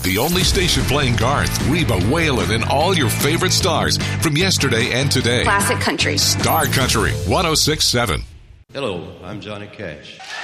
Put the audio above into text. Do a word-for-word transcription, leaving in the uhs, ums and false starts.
The only station playing Garth, Reba, Waylon, and all your favorite stars from yesterday and today. Classic country. Star Country one oh six point seven. Hello, I'm Johnny Cash.